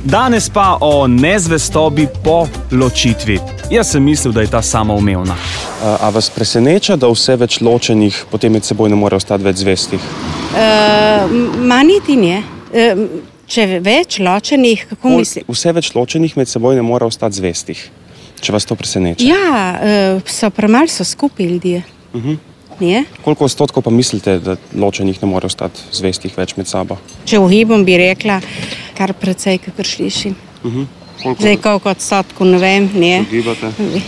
Danes pa o nezvestobi po ločitvi. Jaz sem mislil, da je ta samoumevna. A vas preseneča, da vse več ločenih potem med seboj ne more ostati več zvestih? Niti ne. Če več ločenih, kako mislim? Vse več ločenih med seboj ne more ostati zvestih, če vas to preseneča. Ja, premalo so skupaj ljudje. Ne? Koliko odstotkov pa mislite, da ločenih ne more ostati zvestih več med sabo? Če uhibam, bi rekla, kar precej, kakor slišim. Zdaj, koliko odstotkov, ne vem, ne. Ugibate?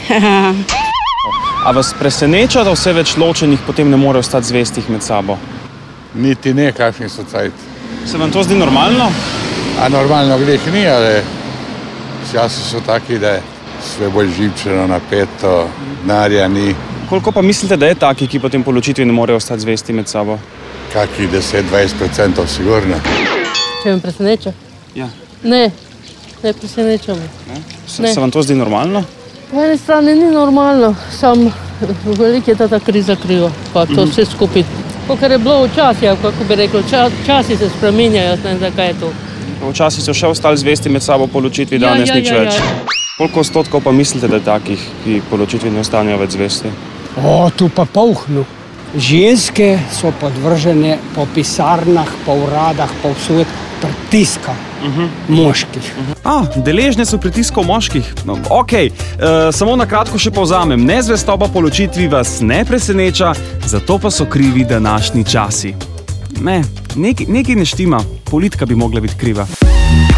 A vas preseneča, da vse več ločenih potem ne more ostati zvestih med sabo? Niti ne, kakšni so cajti. Se vam to zdi normalno? A normalno glih ni, ali časi so taki, da je sve bolj živčeno, napeto, denarja ni. Koliko pa mislite, da je taki, ki potem po ločitvi ne morejo ostati zvesti med sabo? Kakih 10-20% sigurno. Če me preseneča? Ja. Ne preseneča me. Se vam to zdi normalno? Po eni strani ni normalno, sam veliko je ta kriza kriva, pa to vse skupaj. Kar je bilo včasih, kako bi rekel, časi se spreminjajo, jaz ne vem, zakaj je to. Včasih so še ostali zvesti med sabo po ločitvi, danes nič več. Koliko odstotkov pa mislite, da je takih, ki po ločitvi ne ostanejo več zvesti? Tu pa polhnu. Ženske so podvržene po pisarnah, po uradah, po vsud pritiska moških. Deležne so pritiskov moških. No, okej, samo na kratko še povzamem. Nezvestoba po ločitvi vas ne preseneča, zato pa so krivi današnji časi. Nekaj ne štima, politika bi mogla biti kriva.